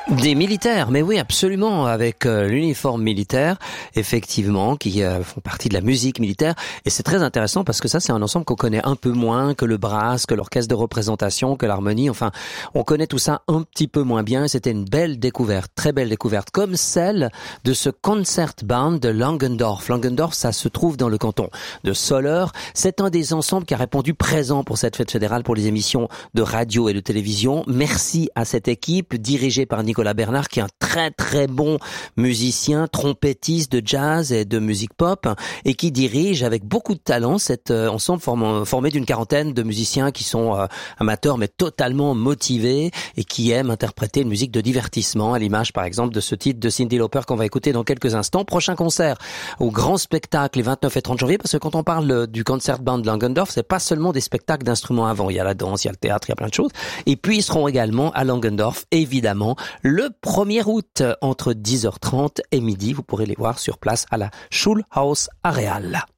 Des militaires, mais oui, absolument, avec l'uniforme militaire, effectivement, qui font partie de la musique militaire. Et c'est très intéressant parce que ça, c'est un ensemble qu'on connaît un peu moins que le brass, que l'orchestre de représentation, que l'harmonie. Enfin, on connaît tout ça un petit peu moins bien. C'était une belle découverte, très belle découverte, comme celle de ce concert band de Langendorf. Langendorf, ça se trouve dans le canton de Soleure. C'est un des ensembles qui a répondu présent pour cette fête fédérale pour les émissions de radio et de télévision. Merci à cette équipe dirigée par Nicolas Bernard, qui est un très très bon musicien, trompettiste de jazz et de musique pop, et qui dirige avec beaucoup de talent cet ensemble formé d'une quarantaine de musiciens qui sont amateurs mais totalement motivés et qui aiment interpréter une musique de divertissement, à l'image par exemple de ce titre de Cyndi Lauper qu'on va écouter dans quelques instants. Prochain concert au grand spectacle les 29 et 30 janvier, parce que quand on parle du concert band de Langendorf, c'est pas seulement des spectacles d'instruments avant, il y a la danse, il y a le théâtre, il y a plein de choses. Et puis ils seront également à Langendorf, évidemment, le 1er août entre 10h30 et midi. Vous pourrez les voir sur place à la Schulhaus Areal.